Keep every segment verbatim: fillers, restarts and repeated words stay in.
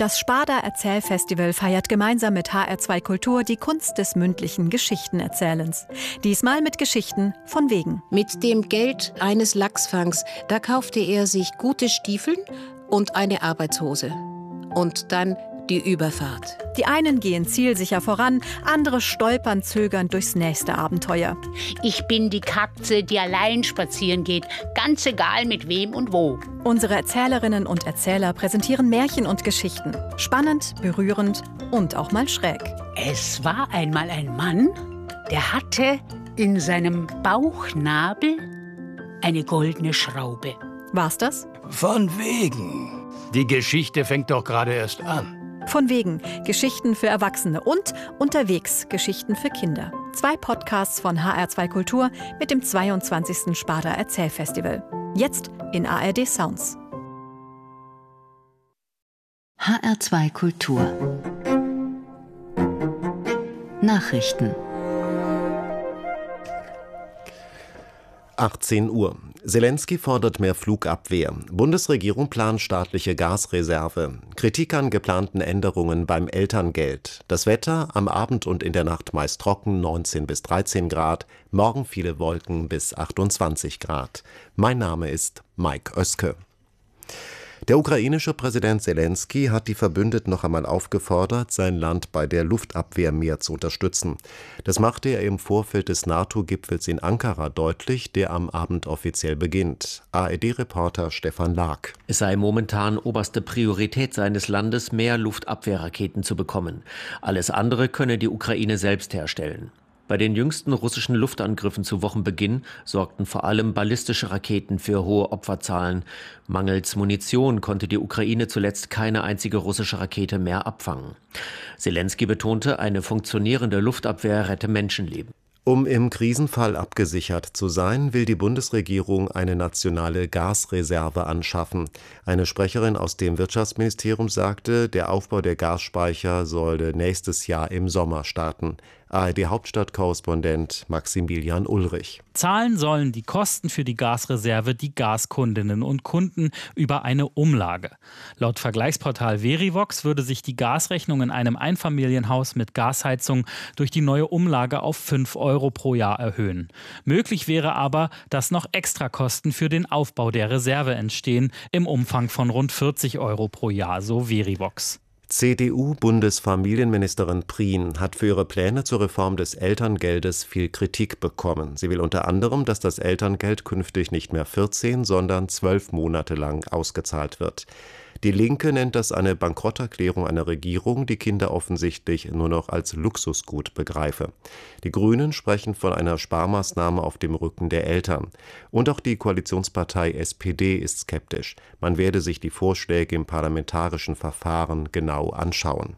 Das Sparda Erzählfestival feiert gemeinsam mit H R zwei Kultur die Kunst des mündlichen Geschichtenerzählens. Diesmal mit Geschichten von wegen. Mit dem Geld eines Lachsfangs, da kaufte er sich gute Stiefeln und eine Arbeitshose. Und dann die Überfahrt. Die einen gehen zielsicher voran, andere stolpern zögernd durchs nächste Abenteuer. Ich bin die Katze, die allein spazieren geht, ganz egal mit wem und wo. Unsere Erzählerinnen und Erzähler präsentieren Märchen und Geschichten. Spannend, berührend und auch mal schräg. Es war einmal ein Mann, der hatte in seinem Bauchnabel eine goldene Schraube. War's das? Von wegen. Die Geschichte fängt doch gerade erst an. Von wegen. Geschichten für Erwachsene und unterwegs Geschichten für Kinder. Zwei Podcasts von H R zwei Kultur mit dem zweiundzwanzigsten Sparda Erzählfestival. Jetzt in A R D Sounds. H R zwei Kultur. Nachrichten. achtzehn Uhr. Selenskyj fordert mehr Flugabwehr. Bundesregierung plant staatliche Gasreserve. Kritik an geplanten Änderungen beim Elterngeld. Das Wetter am Abend und in der Nacht meist trocken, neunzehn bis dreizehn Grad. Morgen viele Wolken bis achtundzwanzig Grad. Mein Name ist Mike Oeske. Der ukrainische Präsident Selenskyj hat die Verbündeten noch einmal aufgefordert, sein Land bei der Luftabwehr mehr zu unterstützen. Das machte er im Vorfeld des NATO-Gipfels in Ankara deutlich, der am Abend offiziell beginnt. A R D-Reporter Stefan Lag. Es sei momentan oberste Priorität seines Landes, mehr Luftabwehrraketen zu bekommen. Alles andere könne die Ukraine selbst herstellen. Bei den jüngsten russischen Luftangriffen zu Wochenbeginn sorgten vor allem ballistische Raketen für hohe Opferzahlen. Mangels Munition konnte die Ukraine zuletzt keine einzige russische Rakete mehr abfangen. Selenskyj betonte, eine funktionierende Luftabwehr rette Menschenleben. Um im Krisenfall abgesichert zu sein, will die Bundesregierung eine nationale Gasreserve anschaffen. Eine Sprecherin aus dem Wirtschaftsministerium sagte, der Aufbau der Gasspeicher solle nächstes Jahr im Sommer starten. A R D-Hauptstadtkorrespondent Maximilian Ulrich. Zahlen sollen die Kosten für die Gasreserve die Gaskundinnen und Kunden über eine Umlage. Laut Vergleichsportal Verivox würde sich die Gasrechnung in einem Einfamilienhaus mit Gasheizung durch die neue Umlage auf fünf Euro pro Jahr erhöhen. Möglich wäre aber, dass noch Extrakosten für den Aufbau der Reserve entstehen, im Umfang von rund vierzig Euro pro Jahr, so Verivox. C D U-Bundesfamilienministerin Prien hat für ihre Pläne zur Reform des Elterngeldes viel Kritik bekommen. Sie will unter anderem, dass das Elterngeld künftig nicht mehr vierzehn, sondern zwölf Monate lang ausgezahlt wird. Die Linke nennt das eine Bankrotterklärung einer Regierung, die Kinder offensichtlich nur noch als Luxusgut begreife. Die Grünen sprechen von einer Sparmaßnahme auf dem Rücken der Eltern. Und auch die Koalitionspartei S P D ist skeptisch. Man werde sich die Vorschläge im parlamentarischen Verfahren genau anschauen.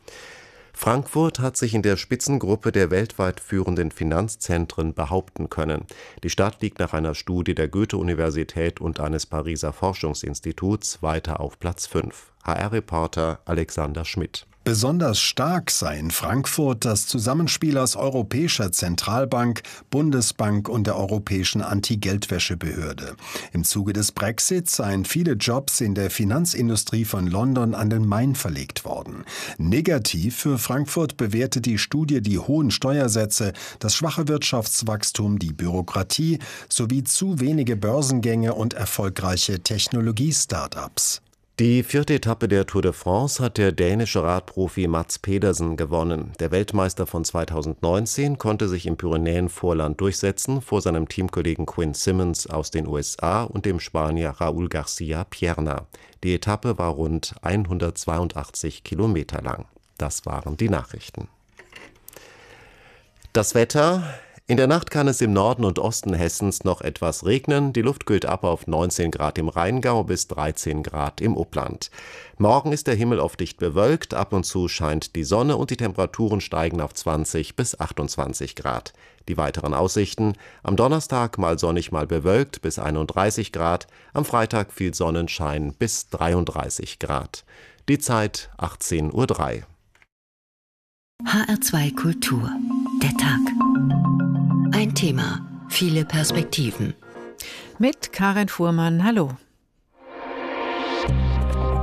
Frankfurt hat sich in der Spitzengruppe der weltweit führenden Finanzzentren behaupten können. Die Stadt liegt nach einer Studie der Goethe-Universität und eines Pariser Forschungsinstituts weiter auf Platz fünf. H R-Reporter Alexander Schmidt. Besonders stark sei in Frankfurt das Zusammenspiel aus Europäischer Zentralbank, Bundesbank und der Europäischen Anti-Geldwäsche-Behörde. Im Zuge des Brexit seien viele Jobs in der Finanzindustrie von London an den Main verlegt worden. Negativ für Frankfurt bewertet die Studie die hohen Steuersätze, das schwache Wirtschaftswachstum, die Bürokratie sowie zu wenige Börsengänge und erfolgreiche Technologie-Startups. Die vierte Etappe der Tour de France hat der dänische Radprofi Mads Pedersen gewonnen. Der Weltmeister von zweitausendneunzehn konnte sich im Pyrenäenvorland durchsetzen vor seinem Teamkollegen Quinn Simmons aus den U S A und dem Spanier Raúl García Pierna. Die Etappe war rund hundertzweiundachtzig Kilometer lang. Das waren die Nachrichten. Das Wetter. In der Nacht kann es im Norden und Osten Hessens noch etwas regnen. Die Luft kühlt ab auf neunzehn Grad im Rheingau bis dreizehn Grad im Upland. Morgen ist der Himmel oft dicht bewölkt, ab und zu scheint die Sonne und die Temperaturen steigen auf zwanzig bis achtundzwanzig Grad. Die weiteren Aussichten: am Donnerstag mal sonnig, mal bewölkt bis einunddreißig Grad, am Freitag viel Sonnenschein bis dreiunddreißig Grad. Die Zeit achtzehn Uhr drei. H R zwei Kultur. Der Tag. Ein Thema, viele Perspektiven. Mit Karin Fuhrmann, hallo. The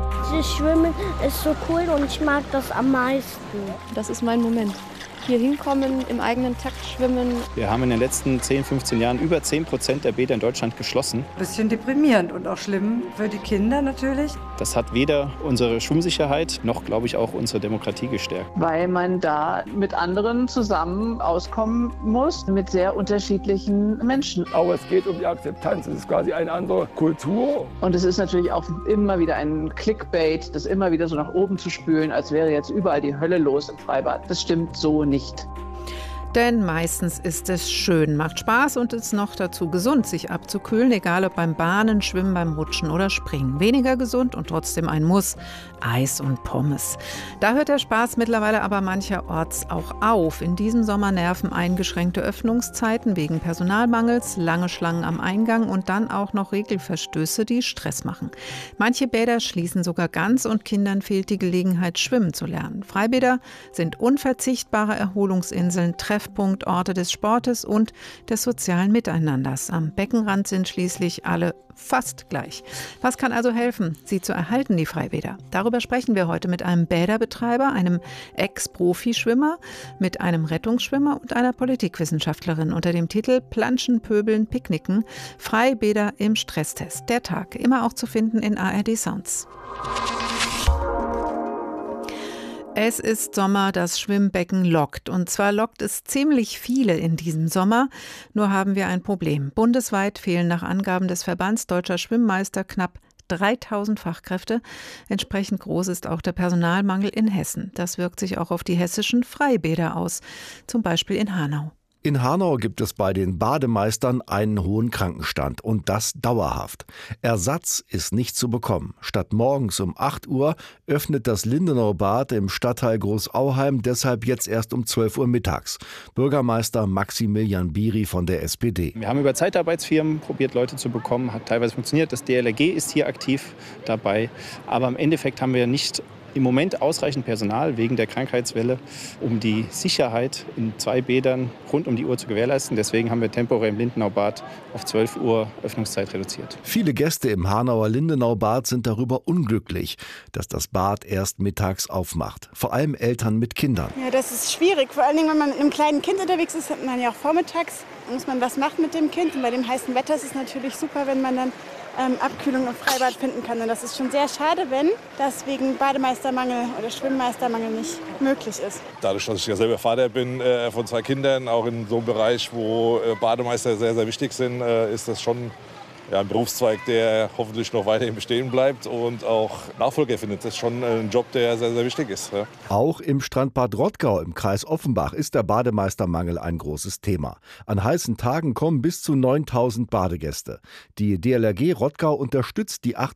dieses Schwimmen ist so cool und ich mag das am meisten. Das ist mein Moment. Hier hinkommen, im eigenen Takt schwimmen. Wir haben in den letzten zehn, fünfzehn Jahren über zehn Prozent der Bäder in Deutschland geschlossen. Ein bisschen deprimierend und auch schlimm für die Kinder natürlich. Das hat weder unsere Schwimmsicherheit noch, glaube ich, auch unsere Demokratie gestärkt. Weil man da mit anderen zusammen auskommen muss, mit sehr unterschiedlichen Menschen. Aber es geht um die Akzeptanz, es ist quasi eine andere Kultur. Und es ist natürlich auch immer wieder ein Clickbait, das immer wieder so nach oben zu spülen, als wäre jetzt überall die Hölle los im Freibad. Das stimmt so nicht. Nicht. Denn meistens ist es schön, macht Spaß und ist noch dazu gesund, sich abzukühlen, egal ob beim Bahnen, Schwimmen, beim Rutschen oder Springen. Weniger gesund und trotzdem ein Muss, Eis und Pommes. Da hört der Spaß mittlerweile aber mancherorts auch auf. In diesem Sommer nerven eingeschränkte Öffnungszeiten wegen Personalmangels, lange Schlangen am Eingang und dann auch noch Regelverstöße, die Stress machen. Manche Bäder schließen sogar ganz und Kindern fehlt die Gelegenheit, schwimmen zu lernen. Freibäder sind unverzichtbare Erholungsinseln, Treffpunkte, Orte des Sportes und des sozialen Miteinanders. Am Beckenrand sind schließlich alle fast gleich. Was kann also helfen, sie zu erhalten, die Freibäder? Darüber sprechen wir heute mit einem Bäderbetreiber, einem Ex-Profischwimmer, mit einem Rettungsschwimmer und einer Politikwissenschaftlerin unter dem Titel Planschen, Pöbeln, Picknicken, Freibäder im Stresstest. Der Tag, immer auch zu finden in A R D Sounds. Es ist Sommer, das Schwimmbecken lockt. Und zwar lockt es ziemlich viele in diesem Sommer. Nur haben wir ein Problem. Bundesweit fehlen nach Angaben des Verbands Deutscher Schwimmmeister knapp dreitausend Fachkräfte. Entsprechend groß ist auch der Personalmangel in Hessen. Das wirkt sich auch auf die hessischen Freibäder aus. Zum Beispiel in Hanau. In Hanau gibt es bei den Bademeistern einen hohen Krankenstand und das dauerhaft. Ersatz ist nicht zu bekommen. Statt morgens um acht Uhr öffnet das Lindenauer Bad im Stadtteil Großauheim deshalb jetzt erst um zwölf Uhr mittags. Bürgermeister Maximilian Biri von der S P D. Wir haben über Zeitarbeitsfirmen probiert, Leute zu bekommen. Hat teilweise funktioniert. Das D L R G ist hier aktiv dabei. Aber im Endeffekt haben wir nicht im Moment ausreichend Personal wegen der Krankheitswelle, um die Sicherheit in zwei Bädern rund um die Uhr zu gewährleisten. Deswegen haben wir temporär im Lindenau-Bad auf zwölf Uhr Öffnungszeit reduziert. Viele Gäste im Hanauer Lindenau-Bad sind darüber unglücklich, dass das Bad erst mittags aufmacht. Vor allem Eltern mit Kindern. Ja, das ist schwierig. Vor allem, wenn man mit einem kleinen Kind unterwegs ist, hat man ja auch vormittags, muss man was machen mit dem Kind. Und bei dem heißen Wetter ist es natürlich super, wenn man dann Ähm, Abkühlung im Freibad finden kann. Und das ist schon sehr schade, wenn das wegen Bademeistermangel oder Schwimmmeistermangel nicht möglich ist. Dadurch, dass ich ja selber Vater bin äh, von zwei Kindern, auch in so einem Bereich, wo äh, Bademeister sehr, sehr wichtig sind, äh, ist das schon ja, ein Berufszweig, der hoffentlich noch weiterhin bestehen bleibt und auch Nachfolger findet. Das ist schon ein Job, der sehr, sehr wichtig ist. Ja. Auch im Strandbad Rottgau im Kreis Offenbach ist der Bademeistermangel ein großes Thema. An heißen Tagen kommen bis zu neuntausend Badegäste. Die D L R G Rottgau unterstützt die acht